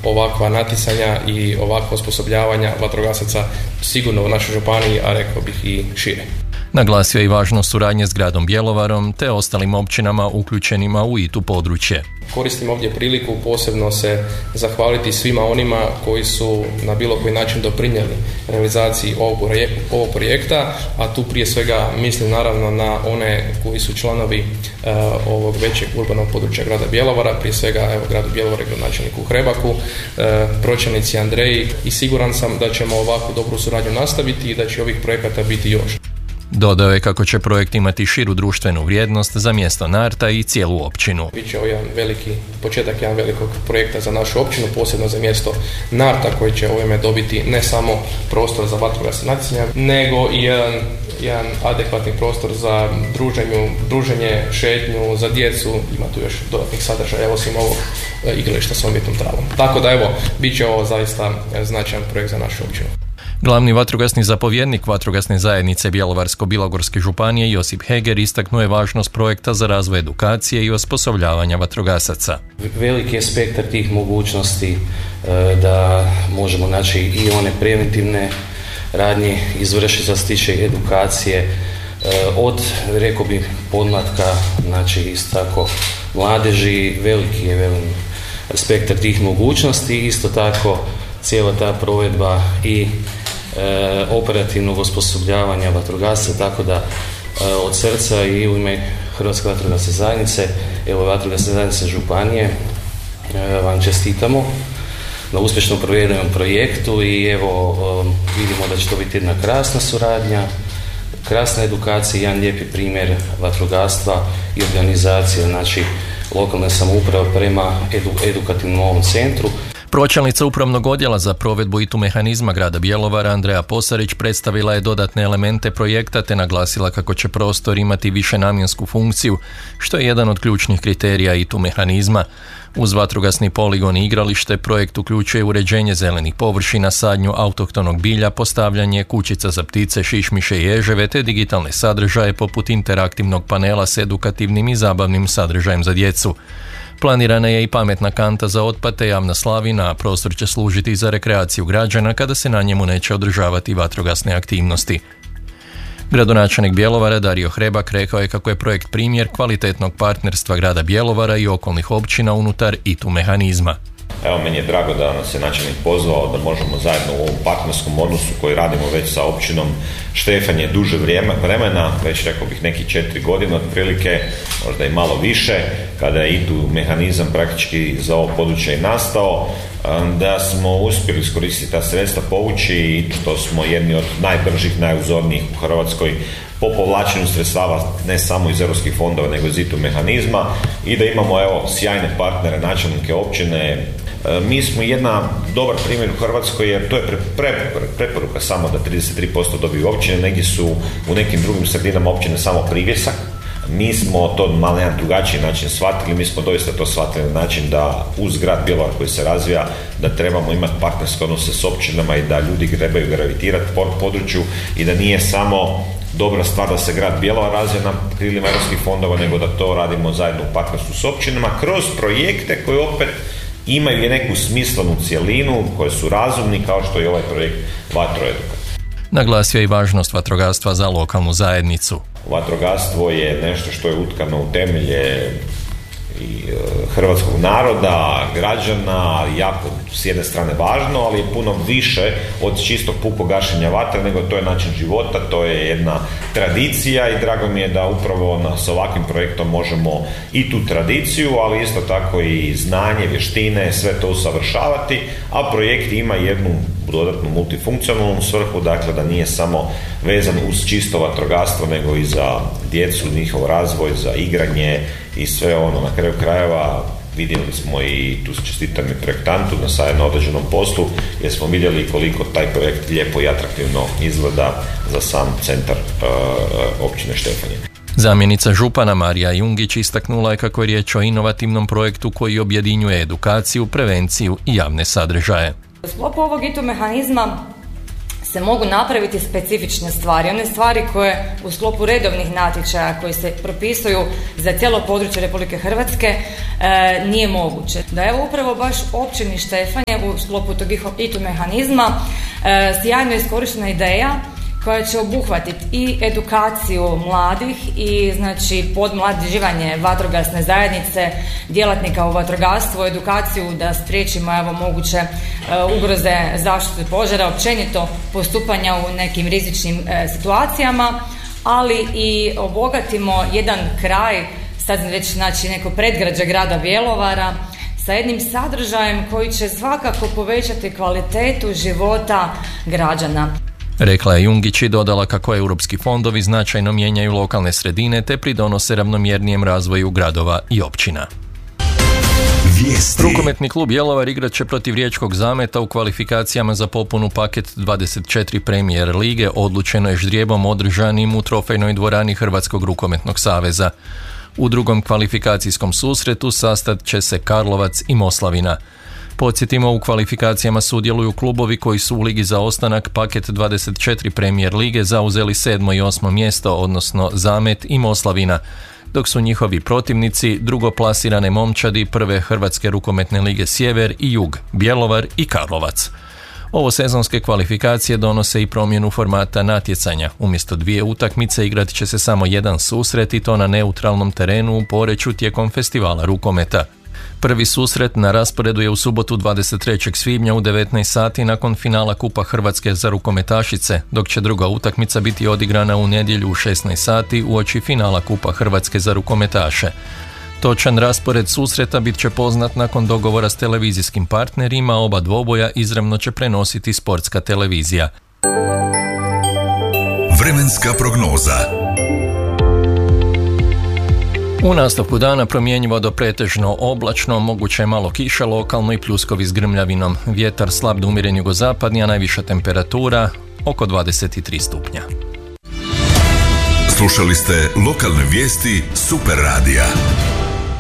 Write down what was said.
ovakva natjecanja i ovakva osposobljavanja vatrogasaca sigurno u našoj županiji, a rekao bih i šire. Naglasio je i važnost suradnje s gradom Bjelovarom te ostalim općinama uključenima u ITU područje. Koristim ovdje priliku posebno se zahvaliti svima onima koji su na bilo koji način doprinijeli realizaciji ovog projekta, a tu prije svega mislim naravno na one koji su članovi ovog većeg urbanog područja grada Bjelovara, prije svega gradu Bjelovaru i gradonačelniku Hrebaku, pročelnici Andreji, i siguran sam da ćemo ovakvu dobru suradnju nastaviti i da će ovih projekata biti još. Dodao je kako će projekt imati širu društvenu vrijednost za mjesto Narta i cijelu općinu. Biće ovo početak jedan velikog projekta za našu općinu, posebno za mjesto Narta, koji će ovime dobiti ne samo prostor za vatrogasna natjecanja, nego i jedan adekvatni prostor za druženje, šetnju, za djecu. Ima tu još dodatnih sadržaja osim ovog igrališta s umjetnom travom. Tako da bit će ovo zaista značajan projekt za našu općinu. Glavni vatrogasni zapovjednik Vatrogasne zajednice Bjelovarsko-bilogorske županije Josip Heger istaknuo je važnost projekta za razvoj edukacije i osposobljavanja vatrogasaca. Veliki je spektar tih mogućnosti da možemo i one preventivne radnje izvršiti što se tiče edukacije od, rekao bih, podmlatka, isto tako mladeži, veliki je spektar tih mogućnosti, isto tako cijela ta provedba i operativnog osposobljavanja vatrogasaca, tako da od srca i u ime Hrvatske vatrogasne zajednice, Vatrogasne zajednice županije vam čestitamo na uspješno provedenom projektu i vidimo da će to biti jedna krasna suradnja, krasna edukacija, jedan lijepi primjer vatrogastva i organizacije lokalne samouprave prema edukativnom ovom centru. Pročelnica upravnog odjela za provedbu ITU mehanizma grada Bjelovara Andreja Posarić predstavila je dodatne elemente projekta te naglasila kako će prostor imati višenamjensku funkciju, što je jedan od ključnih kriterija ITU mehanizma. Uz vatrogasni poligon i igralište projekt uključuje uređenje zelenih površina, sadnju autohtonog bilja, postavljanje kućica za ptice, šišmiše i ježeve te digitalne sadržaje poput interaktivnog panela s edukativnim i zabavnim sadržajem za djecu. Planirana je i pametna kanta za otpad te javna slavina, a prostor će služiti za rekreaciju građana kada se na njemu neće održavati vatrogasne aktivnosti. Gradonačelnik Bjelovara Dario Hrebak rekao je kako je projekt primjer kvalitetnog partnerstva grada Bjelovara i okolnih općina unutar ITU mehanizma. Meni je drago da nas je načelnik pozvao da možemo zajedno u ovom partnerskom odnosu koji radimo već sa općinom Štefanje duže vremena, već rekao bih neki 4 godine otprilike, možda i malo više, kada je ITU mehanizam praktički za ovo područje i nastao, da smo uspjeli iskoristiti ta sredstva, povući i što smo jedni od najbržih, najuzornijih u Hrvatskoj po povlačenju sredstava ne samo iz europskih fondova nego iz ITU mehanizma i da imamo sjajne partnere, načelnike općine. Mi smo jedan dobar primjer u Hrvatskoj jer to je preporuka samo da 33% dobiju općine, negdje su u nekim drugim sredinama općine samo privjesak. Mi smo to malo na jedan drugačiji način shvatili, mi smo doista to shvatili na način da uz grad Bjelovar koji se razvija, da trebamo imati partnerske odnose s općinama i da ljudi trebaju gravitirati po području i da nije samo dobra stvar da se grad Bjelovar razvija na krilima europskih fondova, nego da to radimo zajedno u partnerstvu s općinama kroz projekte koji opet imaju i neku smislenu cjelinu, koje su razumni kao što je ovaj projekt Vatroeduka. Naglasio je i važnost vatrogastva za lokalnu zajednicu. Vatrogastvo je nešto što je utkano u temelje i hrvatskog naroda, građana, jako s jedne strane važno, ali je puno više od čistog pukog gašenja vatre, nego to je način života, to je jedna tradicija i drago mi je da upravo s ovakvim projektom možemo i tu tradiciju, ali isto tako i znanje, vještine, sve to usavršavati, a projekt ima jednu dodatnu multifunkcionalnu svrhu, dakle da nije samo vezan uz čisto vatrogastvo, nego i za djecu, njihov razvoj, za igranje i sve ono. Na kraju krajeva vidjeli smo i tu čestitam i projektantu na određenom poslu, jer smo vidjeli koliko taj projekt lijepo i atraktivno izgleda za sam centar općine Štefanje. Zamjenica župana Marija Jungić istaknula je kako je riječ o inovativnom projektu koji objedinjuje edukaciju, prevenciju i javne sadržaje. U sklopu ovog ITU mehanizma se mogu napraviti specifične stvari, one stvari koje u sklopu redovnih natječaja koji se propisuju za cijelo područje Republike Hrvatske nije moguće. Da evo upravo baš općini Štefanje u sklopu tog ITU mehanizma sjajno iskorištena ideja koja će obuhvatiti i edukaciju mladih i znači podmlađivanje vatrogasne zajednice, djelatnika u vatrogastvu, edukaciju da spriječimo evo moguće ugroze zaštite požara, općenito postupanja u nekim rizičnim situacijama, ali i obogatimo jedan kraj, sad već znači neko predgrađe grada Bjelovara sa jednim sadržajem koji će svakako povećati kvalitetu života građana. Rekla je Jungić i dodala kako europski fondovi značajno mijenjaju lokalne sredine te pridonose ravnomjernijem razvoju gradova i općina. Rukometni klub Bjelovar igrat će protiv Riječkog Zameta u kvalifikacijama za popunu paket 24 Premier lige, odlučeno je ždrijebom održanim u trofejnoj dvorani Hrvatskog rukometnog saveza. U drugom kvalifikacijskom susretu sastat će se Karlovac i Moslavina. Podsjetimo, u kvalifikacijama sudjeluju klubovi koji su u ligi za ostanak paket 24 Premier lige zauzeli 7. i 8. mjesto, odnosno Zamet i Moslavina, dok su njihovi protivnici drugoplasirane momčadi prve Hrvatske rukometne lige Sjever i Jug, Bjelovar i Karlovac. Ovo sezonske kvalifikacije donose i promjenu formata natjecanja. Umjesto 2 utakmice igrat će se samo jedan susret i to na neutralnom terenu u Poreču tijekom festivala rukometa. Prvi susret na rasporedu je u subotu 23. svibnja u 19 sati nakon finala Kupa Hrvatske za rukometašice, dok će druga utakmica biti odigrana u nedjelju u 16 sati uoči finala Kupa Hrvatske za rukometaše. Točan raspored susreta bit će poznat nakon dogovora s televizijskim partnerima, oba dvoboja izravno će prenositi Sportska televizija. Vremenska prognoza. U nastavku dana promjenjivo do pretežno oblačno, moguće je malo kiša, lokalno i pljuskovi s grmljavinom. Vjetar slab do umjeren jugozapadni, a najviša temperatura oko 23 stupnja. Slušali ste lokalne vijesti Super radija.